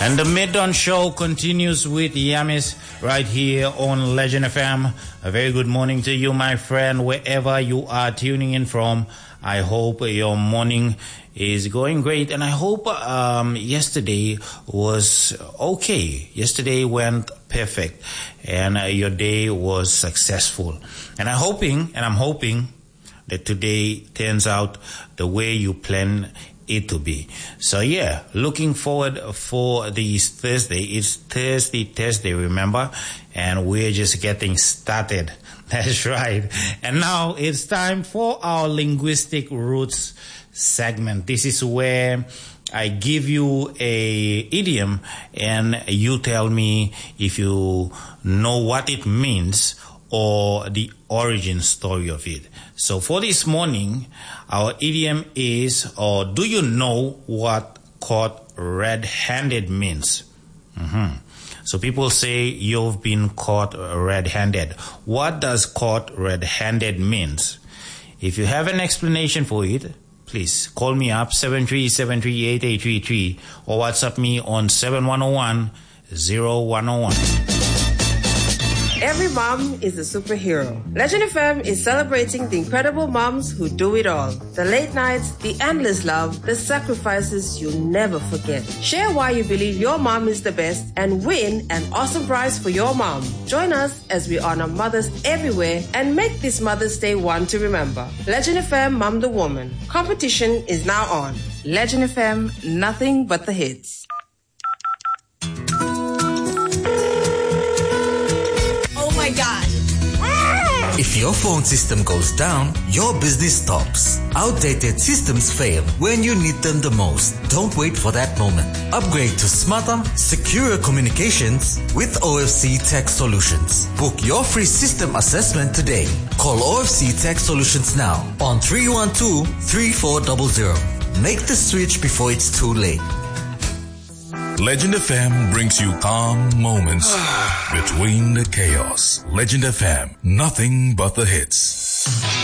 And the Mid-Dawn Show continues with Yamis right here on Legend FM. A very good morning to you, my friend, wherever you are tuning in from. I hope your morning is going great, and I hope yesterday was okay. Yesterday went perfect, and your day was successful. And I'm hoping that today turns out the way you plan it to be. So yeah, looking forward for this Thursday. It's Thursday, remember? And we're just getting started. That's right. And now it's time for our Linguistic Roots segment. This is where I give you a idiom and you tell me if you know what it means or the origin story of it. So for this morning, our idiom is, or do you know what caught red-handed means? So people say you've been caught red-handed. What does caught red-handed means? If you have an explanation for it, please call me up 73738833 or WhatsApp me on 7101-0101. Every mom is a superhero. Legend FM is celebrating the incredible moms who do it all. The late nights, the endless love, the sacrifices you'll never forget. Share why you believe your mom is the best and win an awesome prize for your mom. Join us as we honor mothers everywhere and make this Mother's Day one to remember. Legend FM Mom the Woman. Competition is now on. Legend FM, nothing but the hits. God. If your phone system goes down, your business stops. Outdated systems fail when you need them the most. Don't wait for that moment. Upgrade to smarter, secure communications with OFC Tech Solutions. Book your free system assessment today. Call OFC Tech Solutions now on 312-3400. Make the switch before it's too late. Legend FM brings you calm moments between the chaos. Legend FM, nothing but the hits.